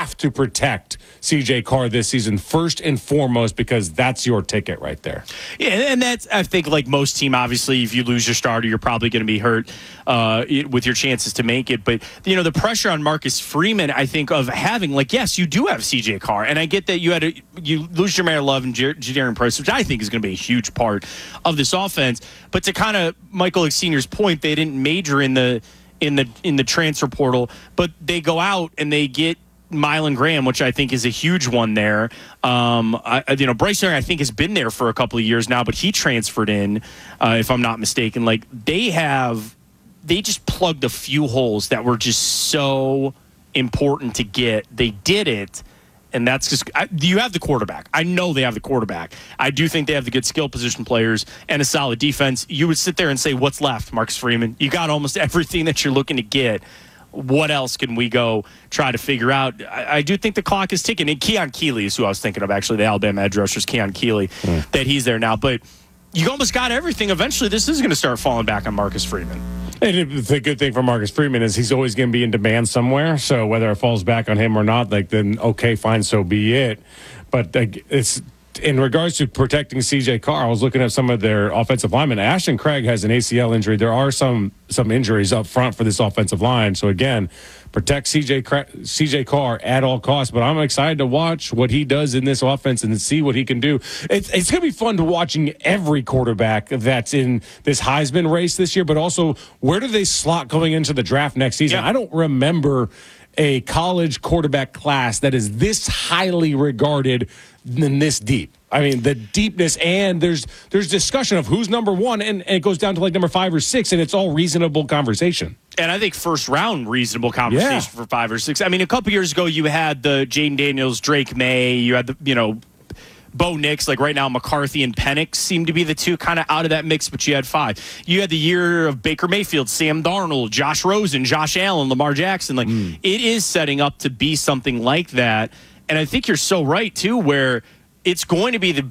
have to protect C.J. Carr this season first and foremost because that's your ticket right there. Yeah, and that's, I think, like most team, obviously, if you lose your starter, you're probably going to be hurt with your chances to make it. But, the pressure on Marcus Freeman, I think, of having, yes, you do have C.J. Carr. And I get that you lose Jameer Love and Jadarian Price, which I think is going to be a huge part of this offense. But to kind of Michael Sr.'s point, they didn't major in the transfer portal, but they go out and they get Mylan Graham, which I think is a huge one there. Bryce Young, I think, has been there for a couple of years now, but he transferred in, if I'm not mistaken. They just plugged a few holes that were just so important to get. They did it, and that's just you have the quarterback. I know they have the quarterback. I do think they have the good skill position players and a solid defense. You would sit there and say, what's left, Marcus Freeman? You got almost everything that you're looking to get. What else can we go try to figure out? I do think the clock is ticking. And Keon Keeley is who I was thinking of, actually, the Alabama edge rushers, Keon Keeley, that he's there now. But you almost got everything. Eventually, this is going to start falling back on Marcus Freeman. And the good thing for Marcus Freeman is he's always going to be in demand somewhere. So whether it falls back on him or not, then okay, fine, so be it. But it's in regards to protecting C.J. Carr, I was looking at some of their offensive linemen. Ashton Craig has an ACL injury. There are some injuries up front for this offensive line. So, again, protect C.J. Carr at all costs. But I'm excited to watch what he does in this offense and to see what he can do. It's going to be fun to watching every quarterback that's in this Heisman race this year, but also where do they slot going into the draft next season? Yeah. I don't remember a college quarterback class that is this highly regarded and this deep. I mean, the deepness, and there's discussion of who's number one, and it goes down to number 5 or 6, and it's all reasonable conversation. And I think first round reasonable conversation for 5 or 6. I mean, a couple years ago, you had the Jaden Daniels, Drake May, you had the, Bo Nix, right now, McCarthy and Penix seem to be the two kind of out of that mix, but you had 5. You had the year of Baker Mayfield, Sam Darnold, Josh Rosen, Josh Allen, Lamar Jackson. It is setting up to be something like that. And I think you're so right, too, where it's going to be the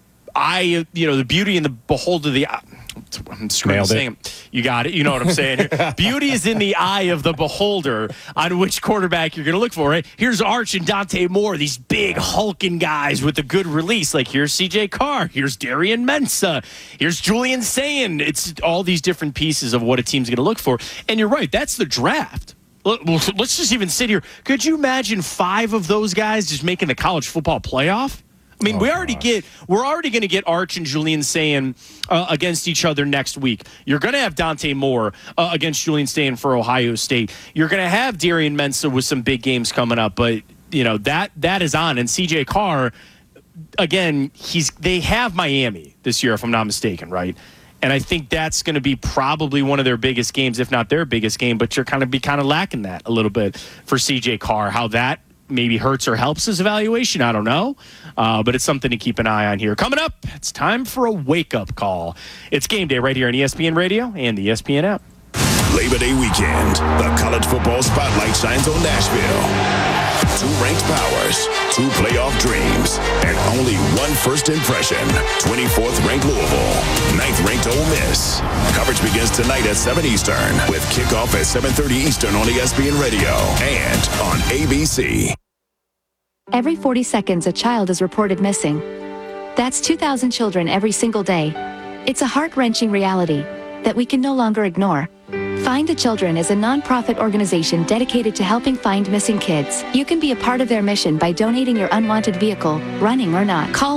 eye, the beauty and the beholder of the eye. I'm screwing saying it. You got it. You know what I'm saying here. Beauty is in the eye of the beholder on which quarterback you're going to look for, right? Here's Arch and Dante Moore, these big hulking guys with a good release. Here's C.J. Carr. Here's Darian Mensah. Here's Julian Sayin. It's all these different pieces of what a team's going to look for. And you're right. That's the draft. Let's just even sit here. Could you imagine 5 of those guys just making the college football playoff? I mean, we're already going to get Arch and Julian Sayin against each other next week. You're going to have Dante Moore against Julian Sayin for Ohio State. You're going to have Darian Mensah with some big games coming up, but that is on. And CJ Carr, again, they have Miami this year, if I'm not mistaken, right? And I think that's going to be probably one of their biggest games, if not their biggest game. But you're kind of lacking that a little bit for CJ Carr. How that maybe hurts or helps his evaluation, I don't know. But it's something to keep an eye on here. Coming up, it's time for a wake-up call. It's game day right here on ESPN Radio and the ESPN app. Labor Day weekend, the college football spotlight shines on Nashville. 2 ranked powers, 2 playoff dreams, and only 1 first impression. 24th ranked Louisville, 9th ranked Ole Miss. Coverage begins tonight at 7 Eastern with kickoff at 7:30 Eastern on ESPN Radio and on ABC. Every 40 seconds, a child is reported missing. That's 2,000 children every single day. It's a heart-wrenching reality that we can no longer ignore. Find the Children is a non-profit organization dedicated to helping find missing kids. You can be a part of their mission by donating your unwanted vehicle, running or not. Call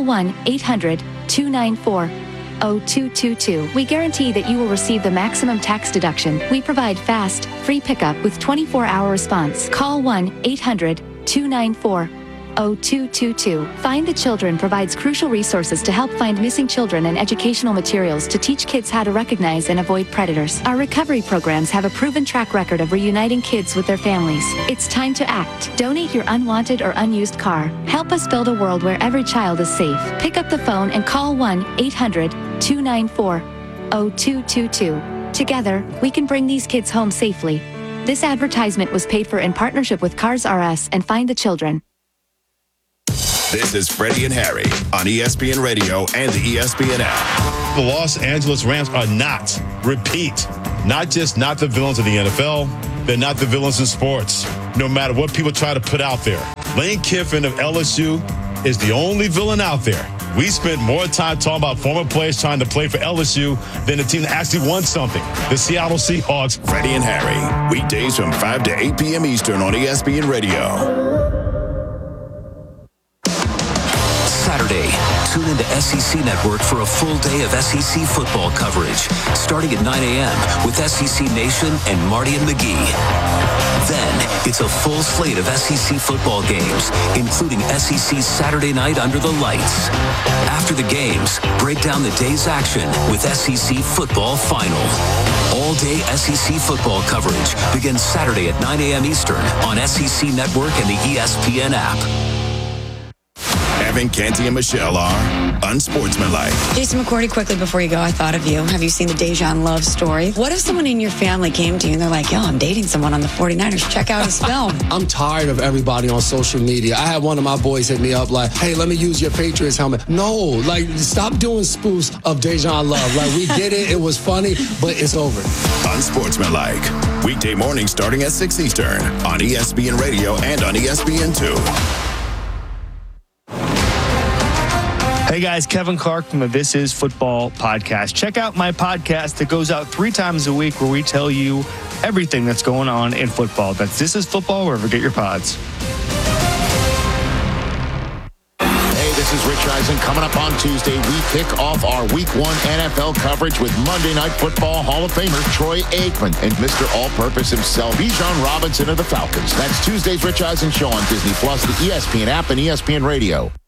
1-800-294-0222. We guarantee that you will receive the maximum tax deduction. We provide fast, free pickup with 24-hour response. Call 1-800-294-0222. Find the Children provides crucial resources to help find missing children and educational materials to teach kids how to recognize and avoid predators. Our recovery programs have a proven track record of reuniting kids with their families. It's time to act. Donate your unwanted or unused car. Help us build a world where every child is safe. Pick up the phone and call 1-800-294-0222. Together, we can bring these kids home safely. This advertisement was paid for in partnership with Cars R Us and Find the Children. This is Freddie and Harry on ESPN Radio and the ESPN app. The Los Angeles Rams are not, repeat, not just the villains of the NFL, they're not the villains in sports. No matter what people try to put out there, Lane Kiffin of LSU is the only villain out there. We spent more time talking about former players trying to play for LSU than the team that actually won something, the Seattle Seahawks. Freddie and Harry, weekdays from 5 to 8 p.m. Eastern on ESPN Radio. Saturday, tune into SEC Network for a full day of SEC football coverage, starting at 9 a.m. with SEC Nation and Marty and McGee. Then, it's a full slate of SEC football games, including SEC Saturday Night Under the Lights. After the games, break down the day's action with SEC Football Final. All-day SEC football coverage begins Saturday at 9 a.m. Eastern on SEC Network and the ESPN app. Evan, Canty, and Michelle are unsportsmanlike. Jason McCourty, quickly before you go, I thought of you. Have you seen the Dejan Love story? What if someone in your family came to you and they're like, yo, I'm dating someone on the 49ers. Check out his film. I'm tired of everybody on social media. I had one of my boys hit me up like, hey, let me use your Patriots helmet. No, like, stop doing spoofs of Dejan Love. Like, we did it. It was funny, but it's over. Unsportsmanlike. Weekday morning starting at 6 Eastern on ESPN Radio and on ESPN2. Hey guys, Kevin Clark from the This Is Football podcast. Check out my podcast that goes out 3 times a week where we tell you everything that's going on in football. That's This Is Football, wherever you get your pods. Hey, this is Rich Eisen. Coming up on Tuesday, we kick off our Week 1 NFL coverage with Monday Night Football Hall of Famer Troy Aikman and Mr. All-Purpose himself, Bijan Robinson of the Falcons. That's Tuesday's Rich Eisen Show on Disney+, the ESPN app, and ESPN Radio.